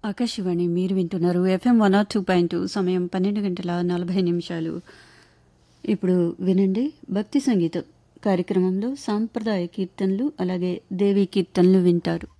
ఆకాశవాణి మీరు వింటున్నారు ఎఫ్ఎం 102.2 సమయం 12 గంటల 40 నిమిషాలు. ఇప్పుడు వినండి భక్తి సంగీతం కార్యక్రమంలో సాంప్రదాయ కీర్తనలు అలాగే దేవీ కీర్తనలు వింటారు.